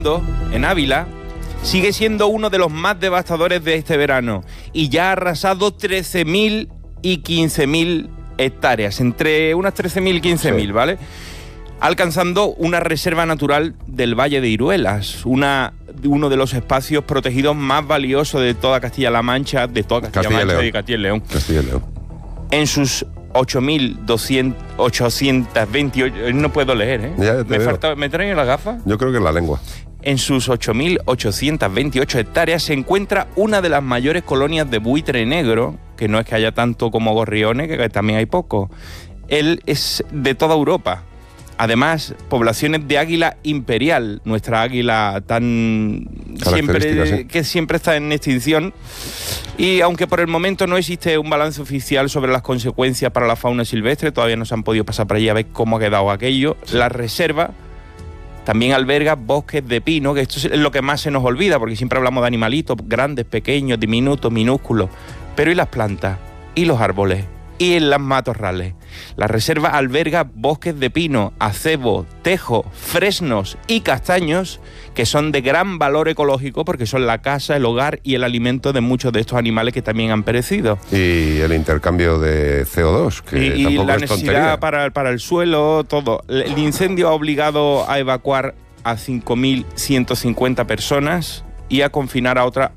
en Ávila, sigue siendo uno de los más devastadores de este verano y ya ha arrasado 13.000 y 15.000 hectáreas, entre unas 13.000 y 15.000, sí. ¿Vale? Alcanzando una reserva natural del Valle de Iruelas, uno de los espacios protegidos más valiosos de toda Castilla-La Mancha, de toda Castilla-La Mancha y Castilla y León. En sus 8.828, no puedo leer, ¿eh? Ya ¿Me traen las gafas? Yo creo que es la lengua. En sus 8.828 hectáreas se encuentra una de las mayores colonias de buitre negro, que no es que haya tanto como gorriones, que también hay poco. Él es de toda Europa. Además, poblaciones de águila imperial, nuestra águila que siempre está en extinción. Y aunque por el momento no existe un balance oficial sobre las consecuencias para la fauna silvestre, todavía no se han podido pasar por allí a ver cómo ha quedado aquello, la reserva también alberga bosques de pino, que esto es lo que más se nos olvida, porque siempre hablamos de animalitos grandes, pequeños, diminutos, minúsculos. Pero ¿y las plantas? ¿Y los árboles? ¿Y en las matorrales? La reserva alberga bosques de pino, acebo, tejo, fresnos y castaños, que son de gran valor ecológico porque son la casa, el hogar y el alimento de muchos de estos animales que también han perecido. Y el intercambio de CO2, que y tampoco la es necesidad tontería. para el suelo, todo. El incendio ha obligado a evacuar a 5.150 personas y a confinar a otras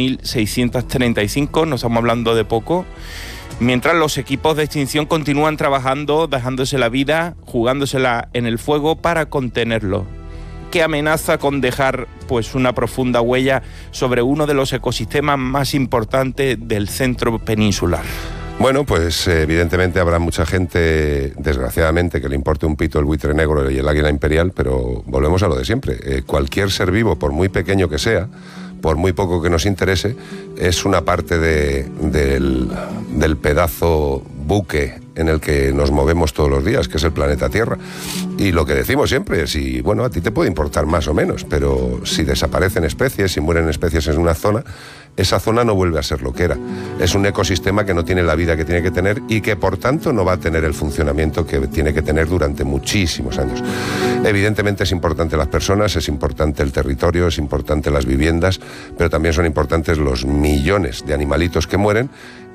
8.635, no estamos hablando de poco. Mientras los equipos de extinción continúan trabajando, dejándose la vida, jugándosela en el fuego para contenerlo, que amenaza con dejar pues una profunda huella sobre uno de los ecosistemas más importantes del centro peninsular. Bueno, pues evidentemente habrá mucha gente, desgraciadamente, que le importe un pito el buitre negro y el águila imperial, pero volvemos a lo de siempre. Cualquier ser vivo, por muy pequeño que sea, por muy poco que nos interese, es una parte del pedazo buque en el que nos movemos todos los días, que es el planeta Tierra. Y lo que decimos siempre, si, bueno, a ti te puede importar más o menos, pero si desaparecen especies, si mueren especies en una zona, esa zona no vuelve a ser lo que era. Es un ecosistema que no tiene la vida que tiene que tener y que por tanto no va a tener el funcionamiento que tiene que tener durante muchísimos años. Evidentemente es importante las personas, es importante el territorio, es importante las viviendas, pero también son importantes los millones de animalitos que mueren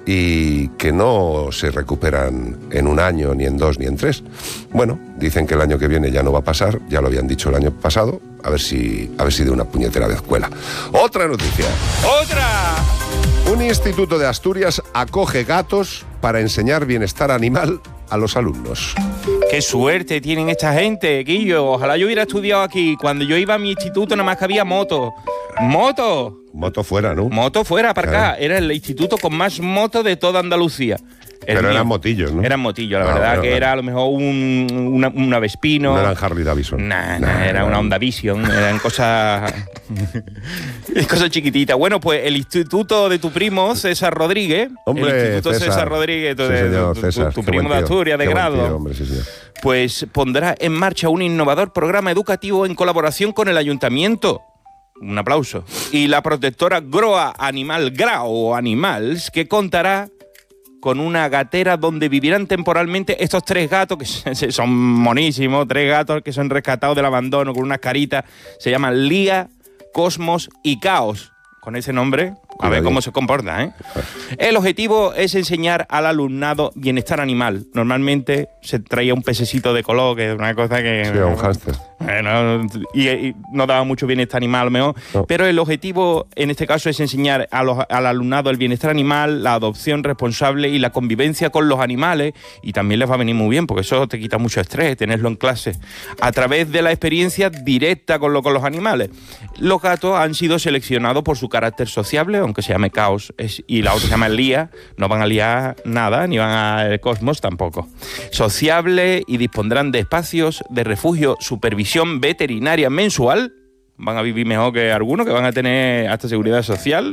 y que no se recuperan en un año, ni en dos, ni en tres. Bueno, dicen que el año que viene ya no va a pasar, ya lo habían dicho el año pasado, a ver si de una puñetera vez cuela. ¡Otra noticia! ¡Otra! Un instituto de Asturias acoge gatos para enseñar bienestar animal a los alumnos. ¡Qué suerte tienen esta gente, Guillo! Ojalá yo hubiera estudiado aquí. Cuando yo iba a mi instituto nada más que había moto. ¡Moto! Moto fuera, ¿no? Moto fuera, para acá. Era el instituto con más motos de toda Andalucía. Pero eran motillos, ¿no? Eran motillos, la verdad, bueno, que era a lo mejor una Vespino. No eran Harley Davidson. Era una Honda Vision, eran cosas chiquititas. Bueno, pues el instituto de tu primo, César Rodríguez. Hombre, el instituto César Rodríguez, sí, señor, César, tu primo de Asturias, de grado. Tío, hombre, sí, señor. Pues pondrá en marcha un innovador programa educativo en colaboración con el ayuntamiento. Un aplauso. Y la protectora Groa Animal, Grao Animals, que contará con una gatera donde vivirán temporalmente estos 3 gatos, que son monísimos, 3 gatos que son rescatados del abandono con unas caritas. Se llaman Lía, Cosmos y Caos. Con ese nombre, a ver cómo se comporta, ¿eh? El objetivo es enseñar al alumnado bienestar animal. Normalmente se traía un pececito de color, que es una cosa que... Sí, un hámster. Bueno, y no daba mucho bienestar animal a lo mejor, no. Pero el objetivo en este caso es enseñar al alumnado el bienestar animal, la adopción responsable y la convivencia con los animales, y también les va a venir muy bien porque eso te quita mucho estrés, tenerlo en clase, a través de la experiencia directa con los animales. Los gatos han sido seleccionados por su carácter sociable, aunque se llame Caos, y la otra se llama Lía, no van a liar nada, ni van al Cosmos tampoco. Sociable, y dispondrán de espacios de refugio, supervisión veterinaria mensual, van a vivir mejor que algunos, que van a tener hasta seguridad social,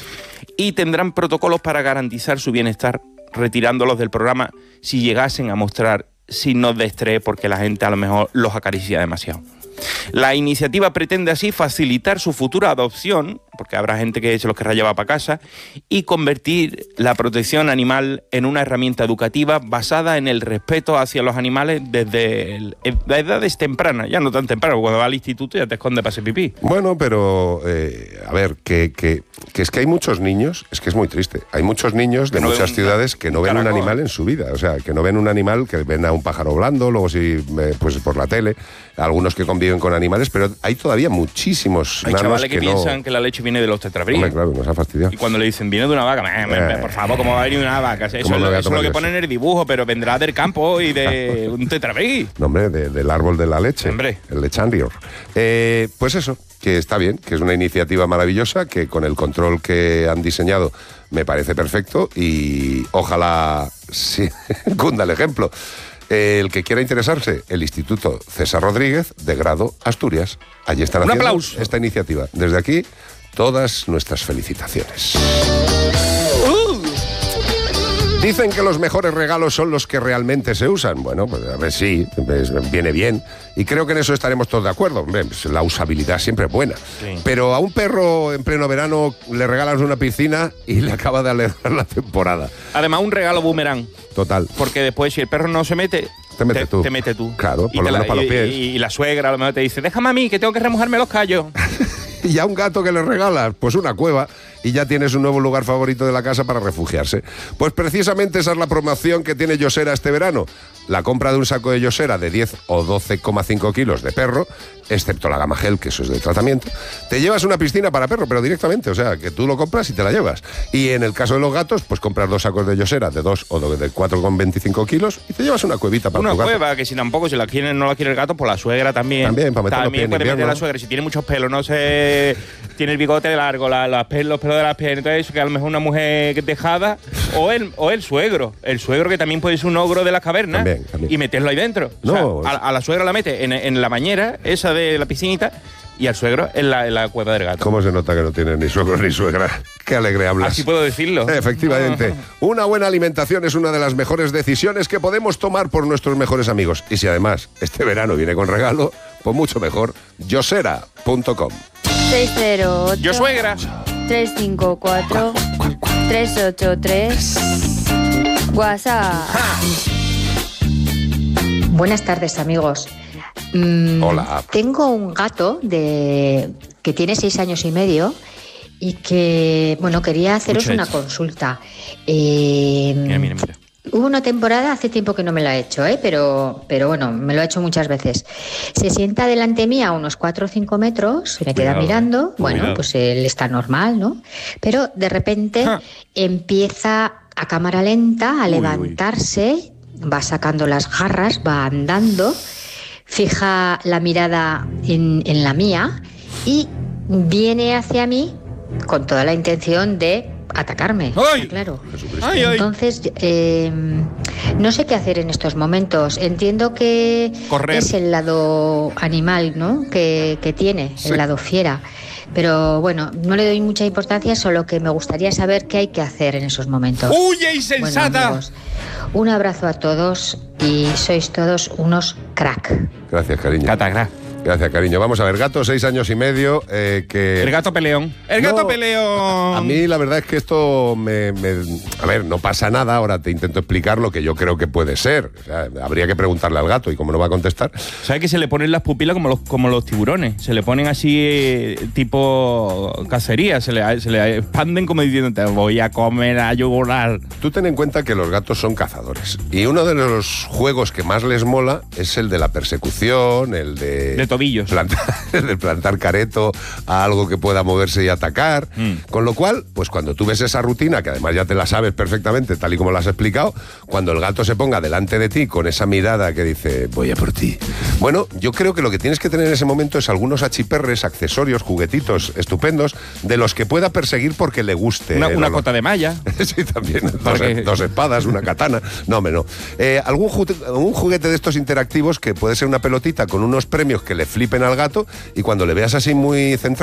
y tendrán protocolos para garantizar su bienestar, retirándolos del programa si llegasen a mostrar signos de estrés porque la gente a lo mejor los acaricia demasiado. La iniciativa pretende así facilitar su futura adopción porque habrá gente que se los querrá llevar para casa, y convertir la protección animal en una herramienta educativa basada en el respeto hacia los animales desde las edades tempranas, ya no tan temprano, cuando va al instituto ya te esconde para hacer pipí. Bueno, pero a ver, que es que hay muchos niños, es que es muy triste, hay muchos niños de muchas ciudades que no ven un animal en su vida, o sea, que no ven un animal, que ven a un pájaro volando, luego sí, pues por la tele, algunos que conviven con animales, pero hay todavía muchísimos hay chavales que piensan que la leche viene de los tetrabric. Hombre, claro, nos ha fastidiado. Y cuando le dicen, viene de una vaca, por favor, ¿cómo va a venir una vaca? Eso es lo que ponen en el dibujo, pero vendrá del campo y de un tetrabric. No, hombre, del árbol de la leche. Hombre. El lechanrior. Pues eso, que está bien, que es una iniciativa maravillosa, que con el control que han diseñado me parece perfecto y ojalá sí, cunda el ejemplo. El que quiera interesarse, el Instituto César Rodríguez de Grado Asturias. Allí están haciendo aplauso. Esta iniciativa. Desde aquí, todas nuestras felicitaciones. Dicen que los mejores regalos son los que realmente se usan. Bueno, pues a ver, sí, viene bien. Y creo que en eso estaremos todos de acuerdo. Hombre, pues la usabilidad siempre es buena. Sí. Pero a un perro en pleno verano le regalas una piscina y le acaba de alegrar la temporada. Además, un regalo boomerang. Total. Porque después, si el perro no se mete... Te mete tú. Claro, por lo menos para los pies. Y la suegra a lo mejor te dice, déjame a mí, que tengo que remojarme los callos. Y a un gato que le regalas, pues una cueva, y ya tienes un nuevo lugar favorito de la casa para refugiarse. Pues precisamente esa es la promoción que tiene Yosera este verano. La compra de un saco de Yosera de 10 o 12,5 kilos de perro, excepto la gama gel, que eso es de tratamiento, te llevas una piscina para perro, pero directamente, o sea, que tú lo compras y te la llevas. Y en el caso de los gatos, pues compras 2 sacos de Yosera de 2 o de 4,25 kilos y te llevas una cuevita para tu gato. Una cueva, que si tampoco, si no la quiere el gato, pues la suegra también. También, para meter los pies en puede invierno. meter la suegra, si tiene muchos pelos, no sé, tiene el bigote largo, los pelos de las piernas, entonces eso, que a lo mejor una mujer dejada, o el suegro que también puede ser un ogro de las cavernas, también. Y meterlo ahí dentro. No, o sea, a la suegra la mete en la bañera, esa de la piscinita, y al suegro en la cueva del gato. ¿Cómo se nota que no tiene ni suegro ni suegra? Qué alegre hablas. Así puedo decirlo. Efectivamente. Una buena alimentación es una de las mejores decisiones que podemos tomar por nuestros mejores amigos. Y si además este verano viene con regalo, pues mucho mejor. Yosera.com. 608 Yo suegra 354 383 WhatsApp. Buenas tardes, amigos. Hola. Tengo un gato que tiene 6 años y medio y que, bueno, quería haceros una consulta. Mira. Hubo una temporada, hace tiempo que no me la he hecho, pero bueno, me lo he hecho muchas veces. Se sienta delante mía a unos 4 o 5 metros, se me queda mirando, bueno, pues él está normal, ¿no? Pero de repente empieza a cámara lenta a levantarse, va sacando las garras, va andando, fija la mirada en la mía y viene hacia mí con toda la intención de atacarme. ¡Ay! Claro. ¡Ay! Entonces, no sé qué hacer en estos momentos. Entiendo que correr. Es el lado animal, ¿no? Que tiene, el lado fiera. Pero bueno, no le doy mucha importancia, solo que me gustaría saber qué hay que hacer en esos momentos. ¡Huye, insensata! Bueno, amigos, un abrazo a todos y sois todos unos crack. Gracias, cariño. Gracias, cariño. Vamos a ver, gato, 6 años y medio, que... El gato peleón. ¡El gato peleón! A mí la verdad es que esto A ver, no pasa nada, ahora te intento explicar lo que yo creo que puede ser. O sea, habría que preguntarle al gato y como no va a contestar... ¿Sabes que se le ponen las pupilas como los tiburones? Se le ponen así tipo cacería, se le expanden como diciendo, te voy a comer a yugular. Tú ten en cuenta que los gatos son cazadores y uno de los juegos que más les mola es el de la persecución, el de tobillos. De plantar careto a algo que pueda moverse y atacar. Con lo cual, pues cuando tú ves esa rutina, que además ya te la sabes perfectamente, tal y como la has explicado, cuando el gato se ponga delante de ti con esa mirada que dice, voy a por ti. Bueno, yo creo que lo que tienes que tener en ese momento es algunos achiperres, accesorios, juguetitos estupendos, de los que pueda perseguir porque le guste. Una cota de malla. Sí, también. Dos espadas, una katana. No, algún juguete de estos interactivos que puede ser una pelotita con unos premios que le flipen al gato y cuando le veas así muy centrado,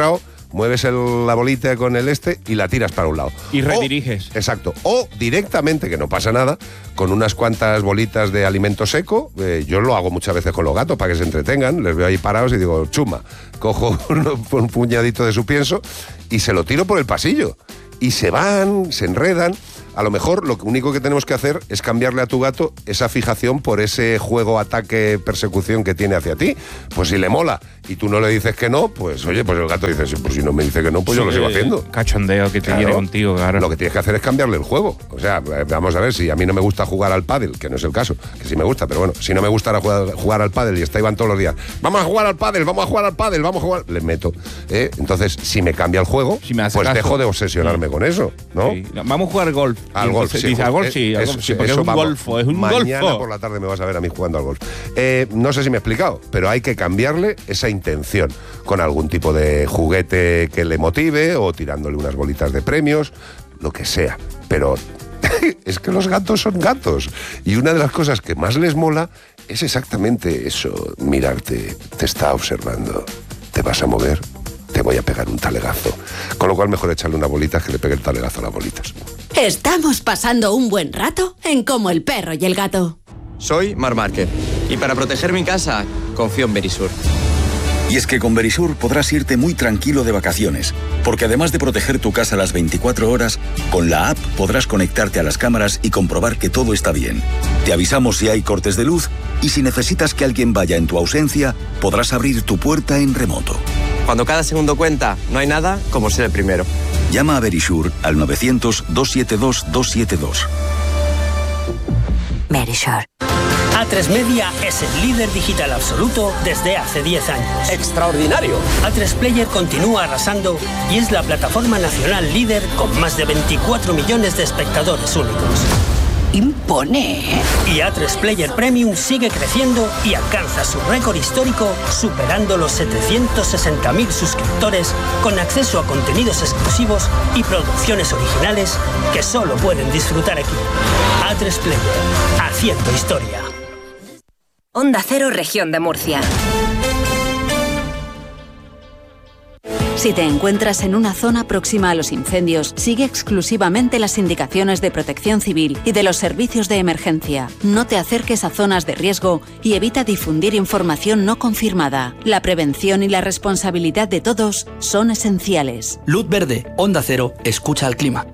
mueves la bolita con el y la tiras para un lado. Y rediriges. Exacto. O directamente, que no pasa nada, con unas cuantas bolitas de alimento seco. Yo lo hago muchas veces con los gatos para que se entretengan. Les veo ahí parados y digo, chuma, cojo un puñadito de su pienso y se lo tiro por el pasillo. Y se van, se enredan. A lo mejor lo único que tenemos que hacer es cambiarle a tu gato esa fijación por ese juego, ataque, persecución que tiene hacia ti. Pues si le mola y tú no le dices que no, pues oye, pues el gato dice, pues si no me dice que no, pues yo lo sigo haciendo. Cachondeo que te viene contigo, claro. Lo que tienes que hacer es cambiarle el juego. O sea, vamos a ver, si a mí no me gusta jugar al pádel, que no es el caso, que sí me gusta, pero bueno, si no me gusta jugar al pádel y está Iván todos los días, vamos a jugar al pádel, vamos a jugar al pádel, vamos a jugar, le meto. Entonces, si me cambia el juego, si me pues dejo de obsesionarme con eso, ¿no? Sí. Vamos a jugar golf. Al golf, sí. Dice, al golf, sí, porque es un golfo, es un golfo. Mañana por la tarde me vas a ver a mí jugando al golf. No sé si me he explicado, pero hay que cambiarle esa intención con algún tipo de juguete que le motive o tirándole unas bolitas de premios, lo que sea. Pero es que los gatos son gatos y una de las cosas que más les mola es exactamente eso, mirarte, te está observando, te vas a mover, te voy a pegar un talegazo. Con lo cual mejor echarle una bolita que le pegue el talegazo a las bolitas. Estamos pasando un buen rato en Como el perro y el gato. Soy Marc Márquez y para proteger mi casa confío en Verisur. Y es que con Verisur podrás irte muy tranquilo de vacaciones, porque además de proteger tu casa las 24 horas, con la app podrás conectarte a las cámaras y comprobar que todo está bien. Te avisamos si hay cortes de luz y si necesitas que alguien vaya en tu ausencia, podrás abrir tu puerta en remoto. Cuando cada segundo cuenta, no hay nada como ser el primero. Llama a Verisur al 900-272-272. Verisur. A3 Media es el líder digital absoluto desde hace 10 años. ¡Extraordinario! A3 Player continúa arrasando y es la plataforma nacional líder con más de 24 millones de espectadores únicos. Impone. Y A3 Player Premium sigue creciendo y alcanza su récord histórico superando los 760.000 suscriptores con acceso a contenidos exclusivos y producciones originales que solo pueden disfrutar aquí. A3 Player, haciendo historia. Onda Cero, Región de Murcia. Si te encuentras en una zona próxima a los incendios, sigue exclusivamente las indicaciones de Protección Civil y de los servicios de emergencia. No te acerques a zonas de riesgo y evita difundir información no confirmada. La prevención y la responsabilidad de todos son esenciales. Luz verde, Onda Cero, escucha al clima.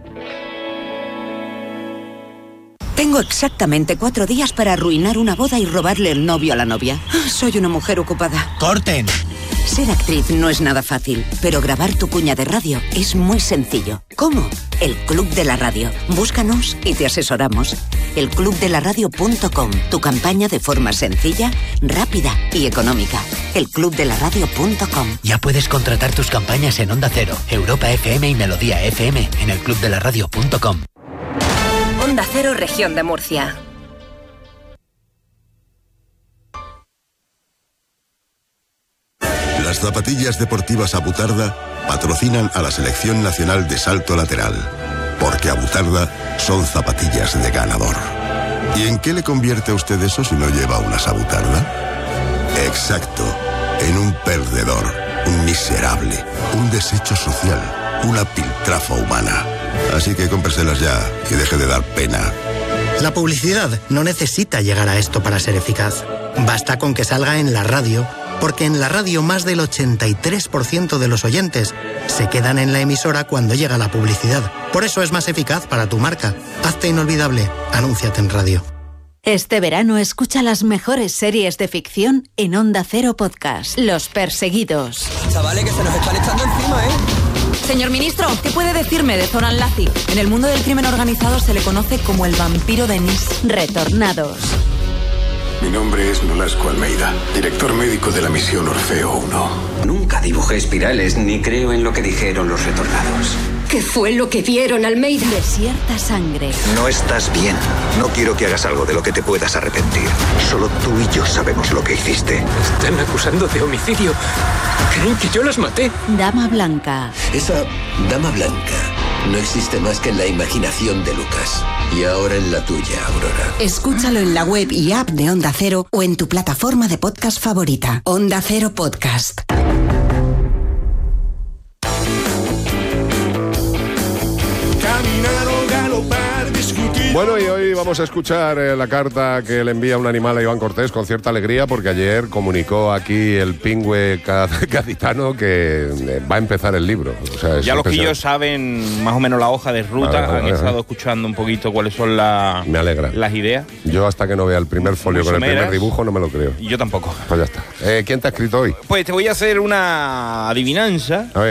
Tengo exactamente 4 días para arruinar una boda y robarle el novio a la novia. Soy una mujer ocupada. ¡Corten! Ser actriz no es nada fácil, pero grabar tu cuña de radio es muy sencillo. ¿Cómo? El Club de la Radio. Búscanos y te asesoramos. elclubdelaradio.com. Tu campaña de forma sencilla, rápida y económica. elclubdelaradio.com. Ya puedes contratar tus campañas en Onda Cero, Europa FM y Melodía FM en elclubdelaradio.com. Onda Cero, Región de Murcia. Las zapatillas deportivas Abutarda patrocinan a la Selección Nacional de Salto Lateral, porque Abutarda son zapatillas de ganador. ¿Y en qué le convierte a usted eso si no lleva unas Abutarda? Exacto, en un perdedor, un miserable, un desecho social, una piltrafa humana. Así que cómpreselas ya y deje de dar pena. La publicidad no necesita llegar a esto para ser eficaz. Basta con que salga en la radio, porque en la radio más del 83% de los oyentes se quedan en la emisora cuando llega la publicidad. Por eso es más eficaz para tu marca. Hazte inolvidable. Anúnciate en radio. Este verano escucha las mejores series de ficción en Onda Cero Podcast. Los Perseguidos. Chavales, que se nos están echando encima, ¿eh? Señor ministro, ¿qué puede decirme de Zoran Lazi? En el mundo del crimen organizado se le conoce como el vampiro de Nis. Retornados. Mi nombre es Nolasco Almeida, director médico de la misión Orfeo 1. Nunca dibujé espirales ni creo en lo que dijeron los retornados. ¿Qué fue lo que vieron, Almeida? Desierta sangre. No estás bien. No quiero que hagas algo de lo que te puedas arrepentir. Solo tú y yo sabemos lo que hiciste. Están acusando de homicidio. Creen que yo las maté. Dama Blanca. Esa Dama Blanca no existe más que en la imaginación de Lucas. Y ahora en la tuya, Aurora. Escúchalo en la web y app de Onda Cero o en tu plataforma de podcast favorita. Onda Cero Podcast. Bueno, y hoy vamos a escuchar la carta que le envía un animal a Iván Cortés con cierta alegría, porque ayer comunicó aquí el pingüe gaditano que va a empezar el libro. O sea, ya los quillos saben más o menos la hoja de ruta, han estado escuchando un poquito cuáles son las ideas. Yo hasta que no vea el primer folio con el primer dibujo no me lo creo. Y yo tampoco. Pues ya está. ¿Quién te ha escrito hoy? Pues te voy a hacer una adivinanza. A ver.